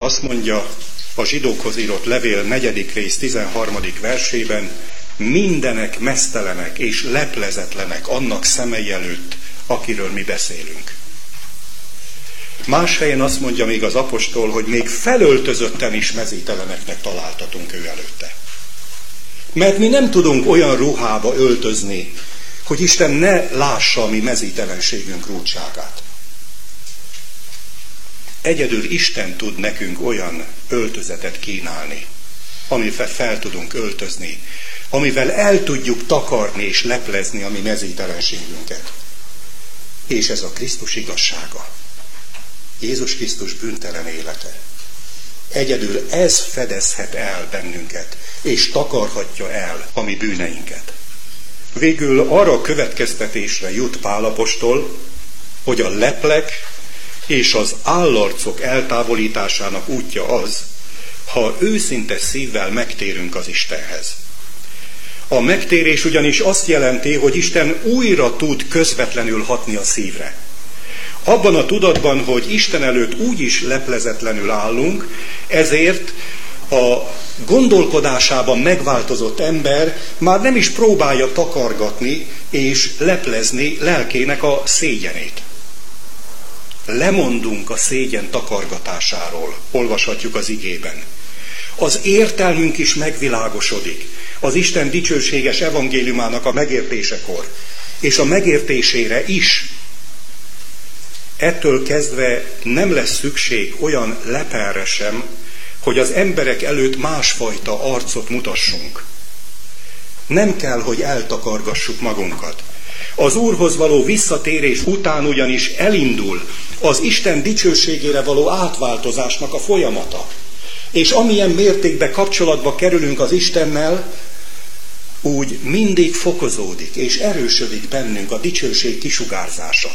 azt mondja a zsidókhoz írott levél 4. rész 13. versében, mindenek meztelenek és leplezetlenek annak szemei előtt, akiről mi beszélünk. Más helyen azt mondja még az apostol, hogy még felöltözötten is mezíteleneknek találtatunk ő előtte. Mert mi nem tudunk olyan ruhába öltözni, hogy Isten ne lássa a mi mezítelenségünk rúdságát. Egyedül Isten tud nekünk olyan öltözetet kínálni, amivel fel tudunk öltözni, amivel el tudjuk takarni és leplezni a mi mezítelenségünket. És ez a Krisztus igazsága. Jézus Krisztus bűntelen élete. Egyedül ez fedezhet el bennünket, és takarhatja el a mi bűneinket. Végül arra a következtetésre jut Pál apostol, hogy a leplek és az állarcok eltávolításának útja az, ha őszinte szívvel megtérünk az Istenhez. A megtérés ugyanis azt jelenti, hogy Isten újra tud közvetlenül hatni a szívre. Abban a tudatban, hogy Isten előtt úgyis leplezetlenül állunk, ezért a gondolkodásában megváltozott ember már nem is próbálja takargatni és leplezni lelkének a szégyenét. Lemondunk a szégyen takargatásáról, olvashatjuk az igében. Az értelmünk is megvilágosodik az Isten dicsőséges evangéliumának a megértésekor, és a megértésére is. Ettől kezdve nem lesz szükség olyan lepelre sem, hogy az emberek előtt másfajta arcot mutassunk. Nem kell, hogy eltakargassuk magunkat. Az Úrhoz való visszatérés után ugyanis elindul az Isten dicsőségére való átváltozásnak a folyamata. És amilyen mértékben kapcsolatba kerülünk az Istennel, úgy mindig fokozódik és erősödik bennünk a dicsőség kisugárzása.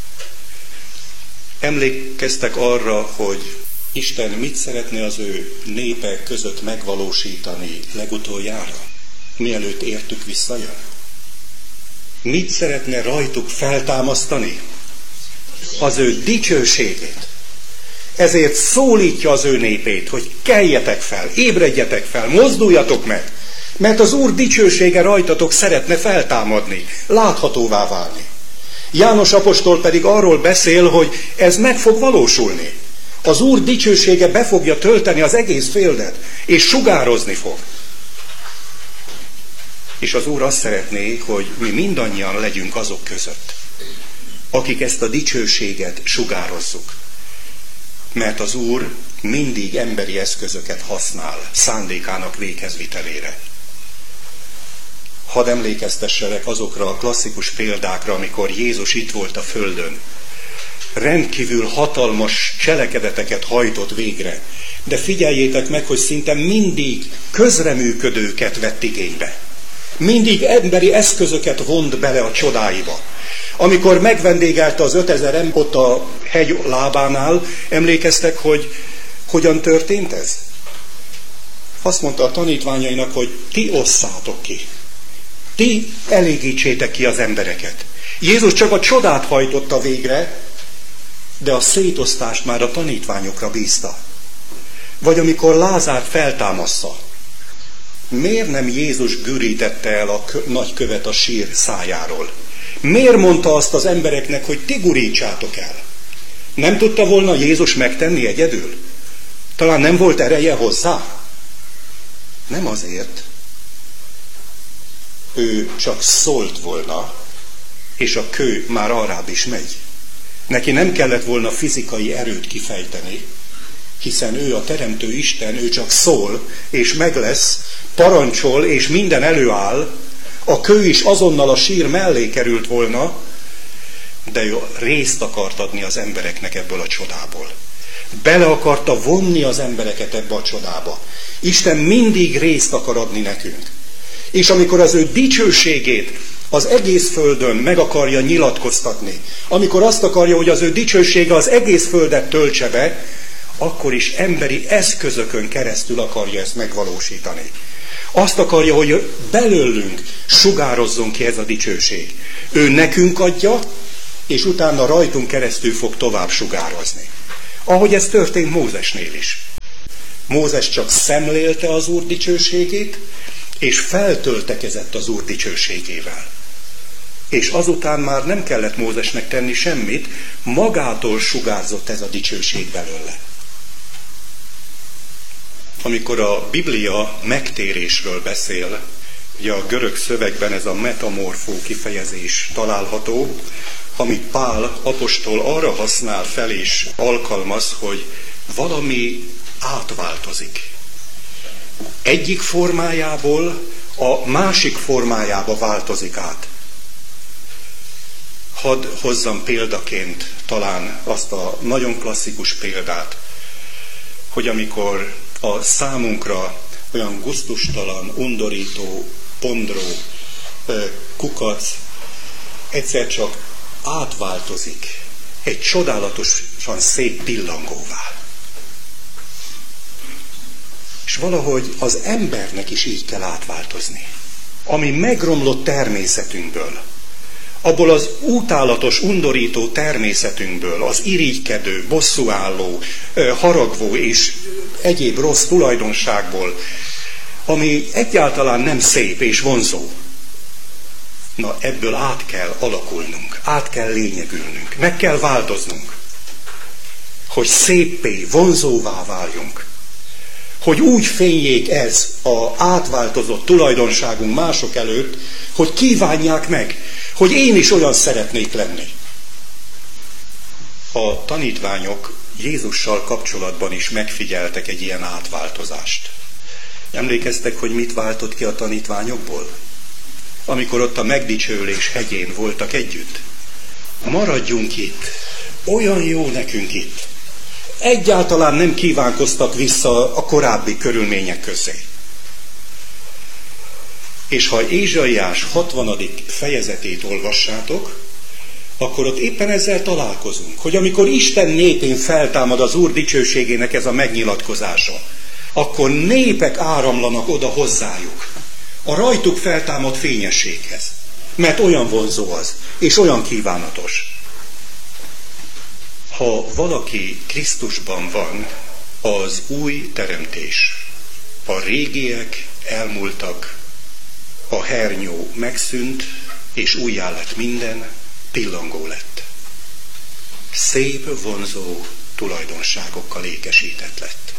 Emlékeztek arra, hogy Isten mit szeretne az ő népe között megvalósítani legutoljára, mielőtt értük visszajön? Mit szeretne rajtuk feltámasztani? Az ő dicsőségét. Ezért szólítja az ő népét, hogy keljetek fel, ébredjetek fel, mozduljatok meg, mert az Úr dicsősége rajtatok szeretne feltámadni, láthatóvá válni. János apostol pedig arról beszél, hogy ez meg fog valósulni. Az Úr dicsősége be fogja tölteni az egész földet, és sugározni fog. És az Úr azt szeretné, hogy mi mindannyian legyünk azok között, akik ezt a dicsőséget sugározzuk. Mert az Úr mindig emberi eszközöket használ szándékának véghezvitelére. Hadd emlékeztesselek azokra a klasszikus példákra, amikor Jézus itt volt a földön. Rendkívül hatalmas cselekedeteket hajtott végre, de figyeljétek meg, hogy szinte mindig közreműködőket vett igénybe. Mindig emberi eszközöket vont bele a csodáiba. Amikor megvendégelte az 5000 ember ott a hegy lábánál, emlékeztek, hogy hogyan történt ez? Azt mondta a tanítványainak, hogy ti osszátok ki. Ti elégítsétek ki az embereket. Jézus csak a csodát hajtotta végre, de a szétosztást már a tanítványokra bízta. Vagy amikor Lázárt feltámassza, miért nem Jézus gürítette el a nagykövet a sír szájáról? Miért mondta azt az embereknek, hogy ti gurítsátok el? Nem tudta volna Jézus megtenni egyedül? Talán nem volt ereje hozzá? Nem azért. Ő csak szólt volna, és a kő már arrább is megy. Neki nem kellett volna fizikai erőt kifejteni, hiszen ő a teremtő Isten, ő csak szól, és meg lesz, parancsol, és minden előáll. A kő is azonnal a sír mellé került volna, de ő részt akart adni az embereknek ebből a csodából. Bele akarta vonni az embereket ebbe a csodába. Isten mindig részt akar adni nekünk. És amikor az ő dicsőségét az egész földön meg akarja nyilatkoztatni, amikor azt akarja, hogy az ő dicsősége az egész földet töltse be, akkor is emberi eszközökön keresztül akarja ezt megvalósítani. Azt akarja, hogy belőlünk sugározzon ki ez a dicsőség. Ő nekünk adja, és utána rajtunk keresztül fog tovább sugározni. Ahogy ez történt Mózesnél is. Mózes csak szemlélte az Úr dicsőségét, és feltöltekezett az Úr dicsőségével. És azután már nem kellett Mózesnek tenni semmit, magától sugárzott ez a dicsőség belőle. Amikor a Biblia megtérésről beszél, ugye a görög szövegben ez a metamorfó kifejezés található, amit Pál apostol arra használ fel és alkalmaz, hogy valami átváltozik. Egyik formájából a másik formájába változik át. Hadd hozzam példaként talán azt a nagyon klasszikus példát, hogy amikor a számunkra olyan gusztustalan, undorító, pondró kukac egyszer csak átváltozik egy csodálatosan szép pillangóvá. És valahogy az embernek is így kell átváltozni. Ami megromlott természetünkből, abból az utálatos, undorító természetünkből, az irigykedő, bosszúálló, haragvó és egyéb rossz tulajdonságból, ami egyáltalán nem szép és vonzó. Na, ebből át kell alakulnunk, át kell lényegülnünk, meg kell változnunk, hogy széppé, vonzóvá váljunk. Hogy úgy fényjék ez az átváltozott tulajdonságunk mások előtt, hogy kívánják meg, hogy én is olyan szeretnék lenni. A tanítványok Jézussal kapcsolatban is megfigyeltek egy ilyen átváltozást. Emlékeztek, hogy mit váltott ki a tanítványokból? Amikor ott a megdicsőlés hegyén voltak együtt. Maradjunk itt, olyan jó nekünk itt. Egyáltalán nem kívánkoztak vissza a korábbi körülmények közé. És ha Ézsaiás 60. fejezetét olvassátok, akkor ott éppen ezzel találkozunk, hogy amikor Isten népén feltámad az Úr dicsőségének ez a megnyilatkozása, akkor népek áramlanak oda hozzájuk, a rajtuk feltámadt fényességhez, mert olyan vonzó az, és olyan kívánatos. Ha valaki Krisztusban van, az új teremtés. A régiek elmúltak, a hernyó megszűnt, és újjá lett minden, pillangó lett. Szép, vonzó tulajdonságokkal ékesített lett.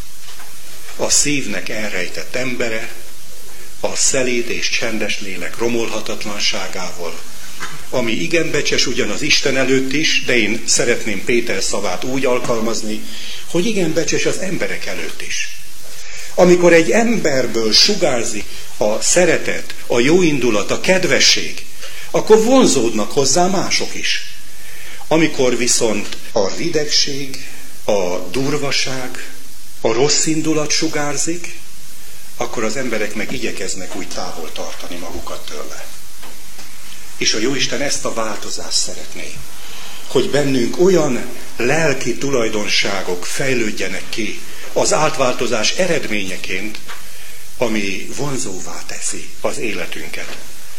A szívnek elrejtett embere, a szelíd és csendes lélek romolhatatlanságával, ami igen becses ugyan az Isten előtt is, de én szeretném Péter szavát úgy alkalmazni, hogy igen becses az emberek előtt is. Amikor egy emberből sugárzik a szeretet, a jóindulat, a kedvesség, akkor vonzódnak hozzá mások is. Amikor viszont a ridegség, a durvaság, a rossz indulat sugárzik, akkor az emberek meg igyekeznek úgy távol tartani magukat tőle. És a Jóisten ezt a változást szeretné, hogy bennünk olyan lelki tulajdonságok fejlődjenek ki az átváltozás eredményeként, ami vonzóvá teszi az életünket.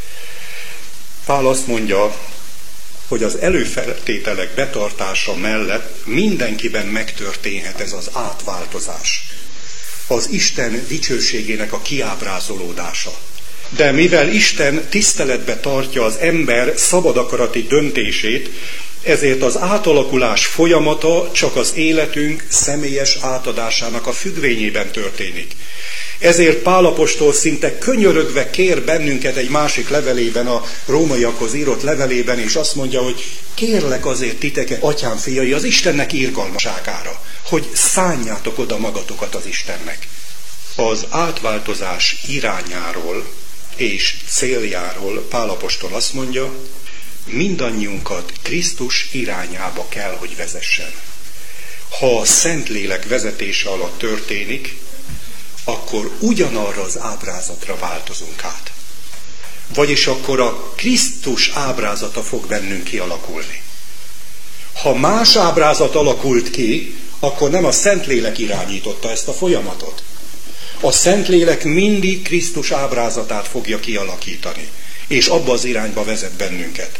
Pál azt mondja, hogy az előfeltételek betartása mellett mindenkiben megtörténhet ez az átváltozás. Az Isten dicsőségének a kiábrázolódása. De mivel Isten tiszteletbe tartja az ember szabad akarati döntését, ezért az átalakulás folyamata csak az életünk személyes átadásának a függvényében történik. Ezért Pál apostol szinte könyörögve kér bennünket egy másik levelében, a rómaiakhoz írott levelében, és azt mondja, hogy kérlek azért titeket, atyám fiai, az Istennek irgalmaságára, hogy szánjátok oda magatokat az Istennek. Az átváltozás irányáról és céljáról Pál apostol azt mondja, mindannyiunkat Krisztus irányába kell, hogy vezessen. Ha a Szentlélek vezetése alatt történik, akkor ugyanarra az ábrázatra változunk át. Vagyis akkor a Krisztus ábrázata fog bennünk kialakulni. Ha más ábrázat alakult ki, akkor nem a Szentlélek irányította ezt a folyamatot. A Szentlélek mindig Krisztus ábrázatát fogja kialakítani, és abba az irányba vezet bennünket.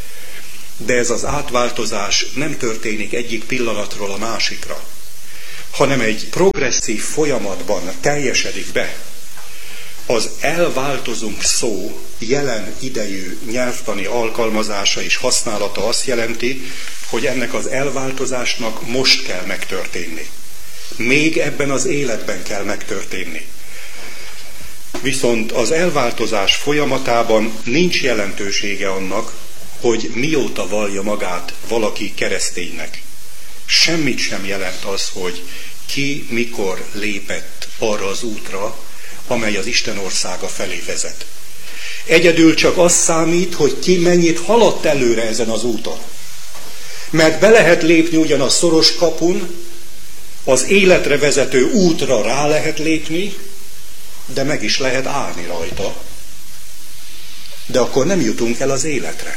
De ez az átváltozás nem történik egyik pillanatról a másikra. hanem egy progresszív folyamatban teljesedik be. Az elváltozunk szó jelen idejű nyelvtani alkalmazása és használata azt jelenti, hogy ennek az elváltozásnak most kell megtörténni. Még ebben az életben kell megtörténni. Viszont az elváltozás folyamatában nincs jelentősége annak, hogy mióta vallja magát valaki kereszténynek. Semmit sem jelent az, hogy ki mikor lépett arra az útra, amely az Isten országa felé vezet. Egyedül csak az számít, hogy ki mennyit haladt előre ezen az úton. Mert be lehet lépni ugyan a szoros kapun, az életre vezető útra rá lehet lépni, de meg is lehet állni rajta. De akkor nem jutunk el az életre.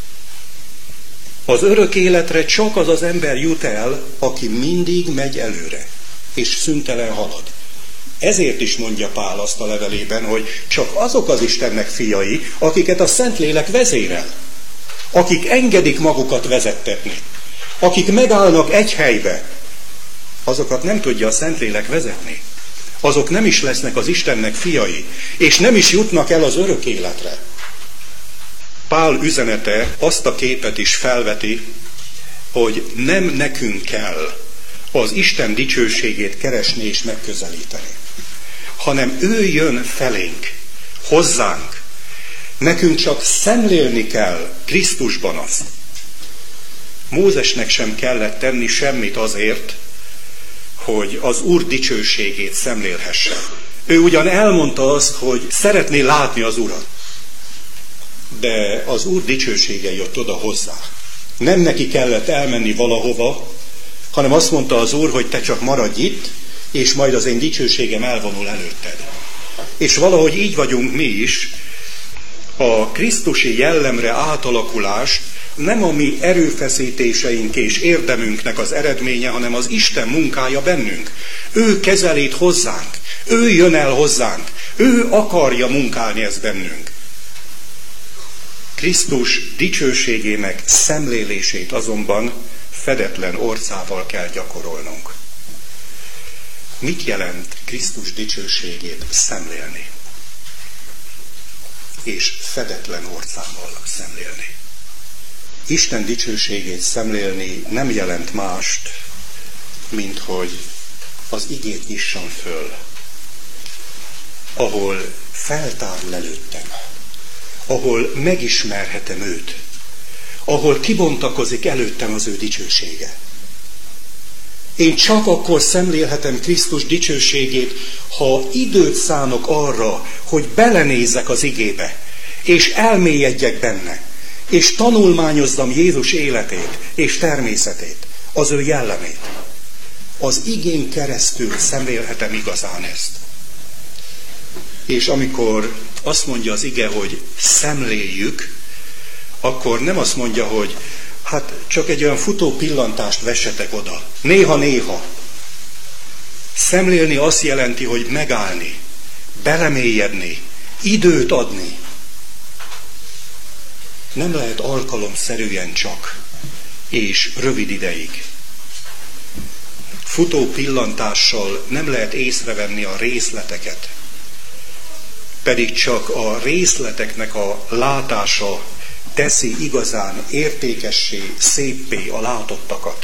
Az örök életre csak az az ember jut el, aki mindig megy előre, és szüntelen halad. Ezért is mondja Pál azt a levelében, hogy csak azok az Istennek fiai, akiket a Szentlélek vezérel, akik engedik magukat vezettetni, akik megállnak egy helybe, azokat nem tudja a Szentlélek vezetni. Azok nem is lesznek az Istennek fiai, és nem is jutnak el az örök életre. Pál üzenete azt a képet is felveti, hogy nem nekünk kell az Isten dicsőségét keresni és megközelíteni, hanem ő jön felénk, hozzánk. Nekünk csak szemlélni kell Krisztusban azt. Mózesnek sem kellett tenni semmit azért, hogy az Úr dicsőségét szemlélhesse. Ő ugyan elmondta azt, hogy szeretné látni az Urat, de az Úr dicsősége jött oda hozzá. Nem neki kellett elmenni valahova, hanem azt mondta az Úr, hogy te csak maradj itt, és majd az én dicsőségem elvonul előtted. És valahogy így vagyunk mi is. A krisztusi jellemre átalakulást nem a mi erőfeszítéseink és érdemünknek az eredménye, hanem az Isten munkája bennünk. Ő kezelít hozzánk, ő jön el hozzánk, ő akarja munkálni ezt bennünk. Krisztus dicsőségének szemlélését azonban fedetlen orcával kell gyakorolnunk. Mit jelent Krisztus dicsőségét szemlélni? És fedetlen orcával szemlélni. Isten dicsőségét szemlélni nem jelent mást, mint hogy az igét nyissam föl, ahol feltárul előttem, ahol megismerhetem őt, ahol kibontakozik előttem az ő dicsősége. Én csak akkor szemlélhetem Krisztus dicsőségét, ha időt szánok arra, hogy belenézzek az igébe, és elmélyedjek benne, és tanulmányozzam Jézus életét és természetét, az ő jellemét. Az igén keresztül szemlélhetem igazán ezt. És amikor azt mondja az ige, hogy szemléljük, akkor nem azt mondja, hogy hát csak egy olyan futó pillantást vessetek oda. Néha-néha. Szemlélni azt jelenti, hogy megállni, belemélyedni, időt adni. Nem lehet alkalomszerűen csak, és rövid ideig. Futó pillantással nem lehet észrevenni a részleteket, pedig csak a részleteknek a látása teszi igazán értékessé, széppé a látottakat.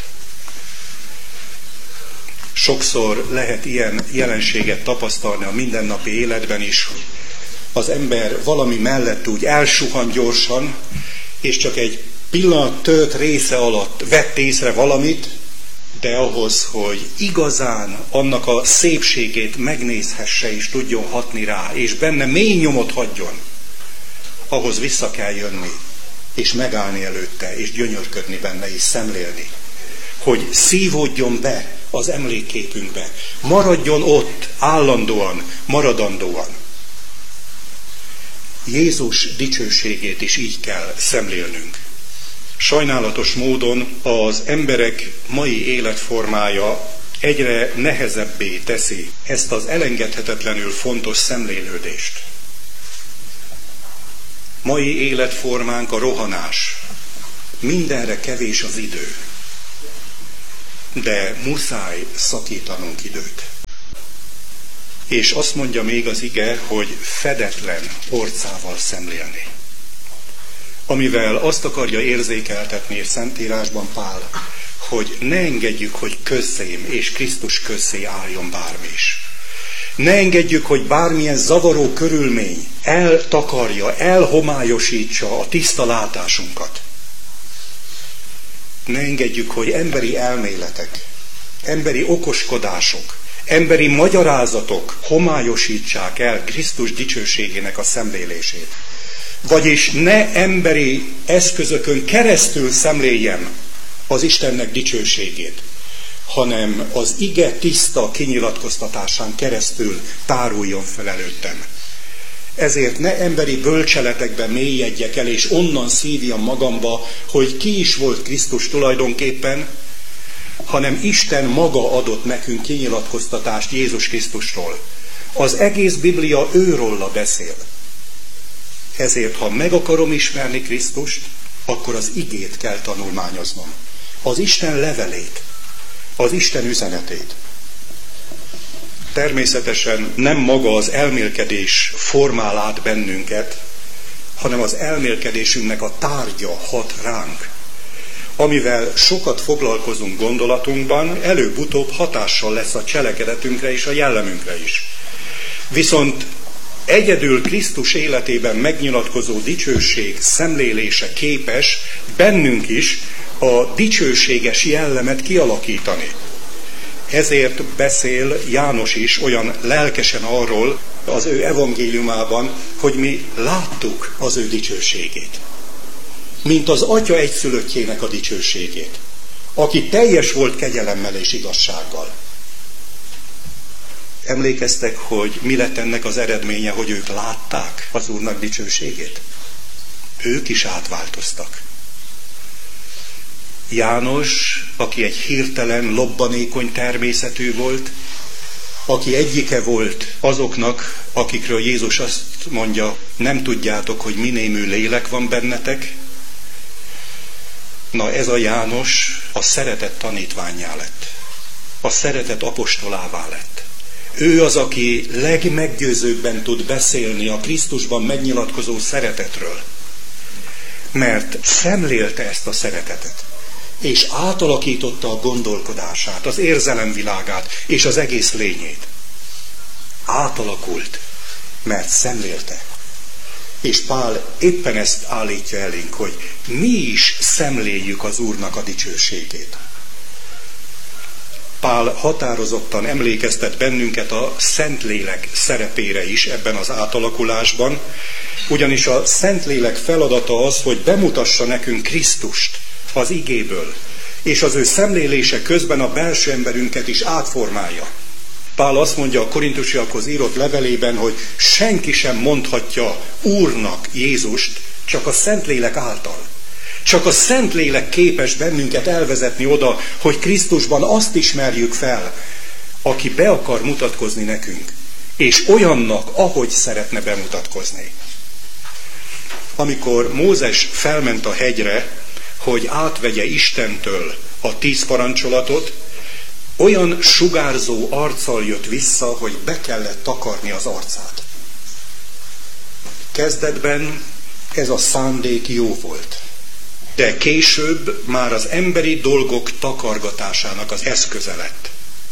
Sokszor lehet ilyen jelenséget tapasztalni a mindennapi életben is. Az ember valami mellett úgy elsuhan gyorsan, és csak egy pillanat tölt része alatt vett észre valamit, de ahhoz, hogy igazán annak a szépségét megnézhesse és tudjon hatni rá, és benne mély nyomot hagyjon, ahhoz vissza kell jönni, és megállni előtte, és gyönyörködni benne, és szemlélni. Hogy szívódjon be az emlékképünkbe, maradjon ott állandóan, maradandóan. Jézus dicsőségét is így kell szemlélnünk. Sajnálatos módon az emberek mai életformája egyre nehezebbé teszi ezt az elengedhetetlenül fontos szemlélődést. Mai életformánk a rohanás. Mindenre kevés az idő. de muszáj szakítanunk időt. És azt mondja még az ige, hogy fedetlen orcával szemlélni. Amivel azt akarja érzékeltetni Szentírásban Pál, hogy ne engedjük, hogy közzém és Krisztus közzé álljon bármi is. Ne engedjük, hogy bármilyen zavaró körülmény eltakarja, elhomályosítsa a tiszta látásunkat. Ne engedjük, hogy emberi elméletek, emberi okoskodások, emberi magyarázatok homályosítsák el Krisztus dicsőségének a szemlélését. Vagyis ne emberi eszközökön keresztül szemléljem az Istennek dicsőségét, hanem az ige tiszta kinyilatkoztatásán keresztül táruljon fel előttem. Ezért ne emberi bölcseletekben mélyedjek el, és onnan szívjam magamba, hogy ki is volt Krisztus tulajdonképpen, hanem Isten maga adott nekünk kinyilatkoztatást Jézus Krisztusról. Az egész Biblia őróla beszél. Ezért, ha meg akarom ismerni Krisztust, akkor az igét kell tanulmányoznom. Az Isten levelét, az Isten üzenetét. Természetesen nem maga az elmélkedés formál át bennünket, hanem az elmélkedésünknek a tárgya hat ránk. Amivel sokat foglalkozunk gondolatunkban, előbb-utóbb hatással lesz a cselekedetünkre és a jellemünkre is. Viszont egyedül Krisztus életében megnyilatkozó dicsőség szemlélése képes bennünk is a dicsőséges jellemet kialakítani. Ezért beszél János is olyan lelkesen arról az ő evangéliumában, hogy mi láttuk az ő dicsőségét. Mint az Atya egyszülöttjének a dicsőségét, aki teljes volt kegyelemmel és igazsággal. Emlékeztek, hogy mi lett ennek az eredménye, hogy ők látták az Úrnak dicsőségét? Ők is átváltoztak. János, aki egy hirtelen, lobbanékony természetű volt, aki egyike volt azoknak, akikről Jézus azt mondja, nem tudjátok, hogy minémű lélek van bennetek. Na ez a János a szeretet tanítvánnyá lett. A szeretet apostolává lett. Ő az, aki legmeggyőzőbben tud beszélni a Krisztusban megnyilatkozó szeretetről. Mert szemlélte ezt a szeretetet, és átalakította a gondolkodását, az érzelemvilágát és az egész lényét. Átalakult, mert szemlélte. És Pál éppen ezt állítja elénk, hogy mi is szemléljük az Úrnak a dicsőségét. Pál határozottan emlékeztet bennünket a Szentlélek szerepére is ebben az átalakulásban, ugyanis a Szentlélek feladata az, hogy bemutassa nekünk Krisztust az igéből, és az ő szemlélése közben a belső emberünket is átformálja. Pál azt mondja a korintusiakhoz írott levelében, hogy senki sem mondhatja Úrnak Jézust, csak a Szentlélek által. Csak a Szentlélek képes bennünket elvezetni oda, hogy Krisztusban azt ismerjük fel, aki be akar mutatkozni nekünk, és olyannak, ahogy szeretne bemutatkozni. Amikor Mózes felment a hegyre, hogy átvegye Istentől a 10 parancsolatot, olyan sugárzó arccal jött vissza, hogy be kellett takarni az arcát. Kezdetben ez a szándék jó volt, de később már az emberi dolgok takargatásának az eszköze lett.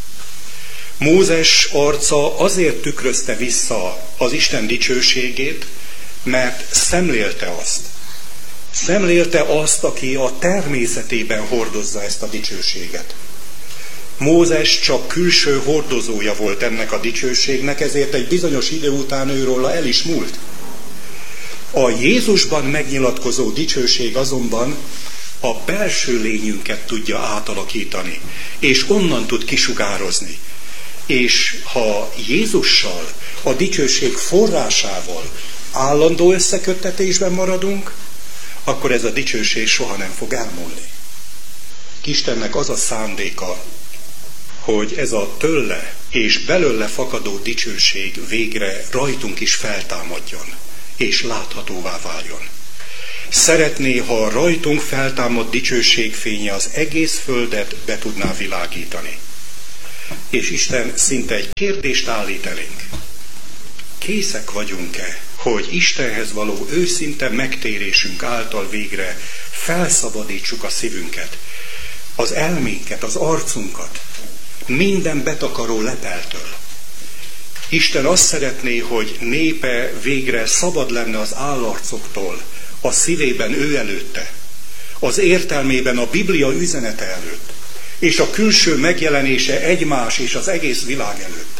Mózes arca azért tükrözte vissza az Isten dicsőségét, mert szemlélte azt. Szemlélte azt, aki a természetében hordozza ezt a dicsőséget. Mózes csak külső hordozója volt ennek a dicsőségnek, ezért egy bizonyos idő után őróla el is múlt. A Jézusban megnyilatkozó dicsőség azonban a belső lényünket tudja átalakítani, és onnan tud kisugározni. És ha Jézussal, a dicsőség forrásával állandó összeköttetésben maradunk, akkor ez a dicsőség soha nem fog elmúlni. Istennek az a szándéka, hogy ez a tőle és belőle fakadó dicsőség végre rajtunk is feltámadjon, és láthatóvá váljon. Szeretné, ha a rajtunk feltámadt dicsőség fénye az egész földet be tudná világítani. És Isten szinte egy kérdést állít elénk. Készek vagyunk-e, hogy Istenhez való őszinte megtérésünk által végre felszabadítsuk a szívünket, az elménket, az arcunkat, minden betakaró lepeltől. Isten azt szeretné, hogy népe végre szabad lenne az állarcoktól, a szívében ő előtte, az értelmében a Biblia üzenete előtt, és a külső megjelenése egymás és az egész világ előtt.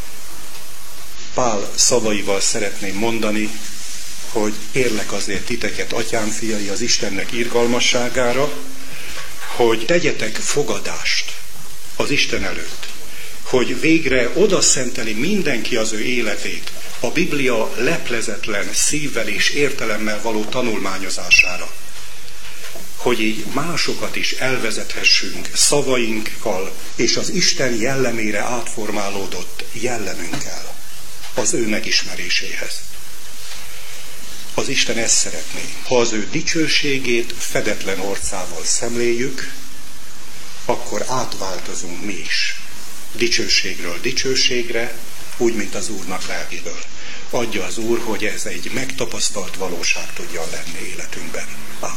Pál szavaival szeretném mondani, hogy kérlek azért titeket, atyám fiai, az Istennek irgalmasságára, hogy tegyetek fogadást az Isten előtt, hogy végre oda szenteli mindenki az ő életét a Biblia leplezetlen szívvel és értelemmel való tanulmányozására, hogy így másokat is elvezethessünk szavainkkal és az Isten jellemére átformálódott jellemünkkel az ő megismeréséhez. Az Isten ezt szeretné, ha az ő dicsőségét fedetlen orcával szemléljük, akkor átváltozunk mi is. Dicsőségről dicsőségre, úgy, mint az Úrnak lelkéből. Adja az Úr, hogy ez egy megtapasztalt valóság tudjon lenni életünkben. Amen.